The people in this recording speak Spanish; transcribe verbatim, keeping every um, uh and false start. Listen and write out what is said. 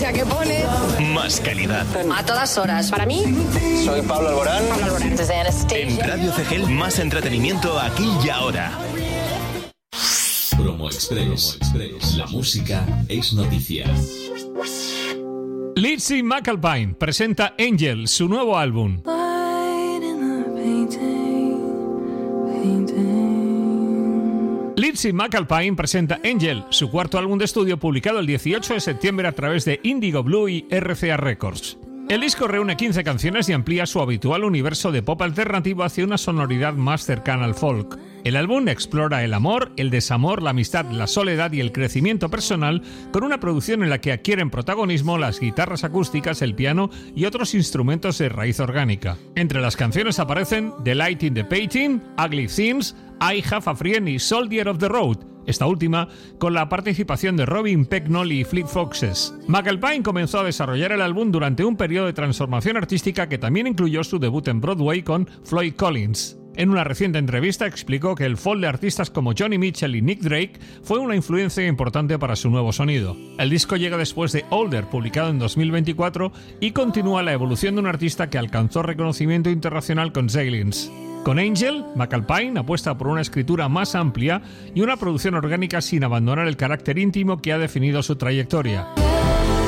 música que pone. Más calidad. A todas horas. Para mí. Soy Pablo Alborán. Pablo Alborán. Desde Anastasia. En Radio C G L, más entretenimiento aquí y ahora. Promo Express. Promo Express. La música es noticia. Lindsay McAlpine presenta Angel, su nuevo álbum. Lindsay McAlpine presenta Angel, su cuarto álbum de estudio publicado el dieciocho de septiembre a través de Indigo Blue y R C A Records. El disco reúne quince canciones y amplía su habitual universo de pop alternativo hacia una sonoridad más cercana al folk. El álbum explora el amor, el desamor, la amistad, la soledad y el crecimiento personal con una producción en la que adquieren protagonismo las guitarras acústicas, el piano y otros instrumentos de raíz orgánica. Entre las canciones aparecen The Light in the Painting, Ugly Things, I Have a Friend y Soldier of the Road, esta última con la participación de Robin Pecknold y Fleet Foxes. McAlpine comenzó a desarrollar el álbum durante un periodo de transformación artística que también incluyó su debut en Broadway con Floyd Collins. En una reciente entrevista explicó que el folk de artistas como Johnny Mitchell y Nick Drake fue una influencia importante para su nuevo sonido. El disco llega después de Older, publicado en dos mil veinticuatro, y continúa la evolución de un artista que alcanzó reconocimiento internacional con Zaylins. Con Angel, McAlpine apuesta por una escritura más amplia y una producción orgánica sin abandonar el carácter íntimo que ha definido su trayectoria.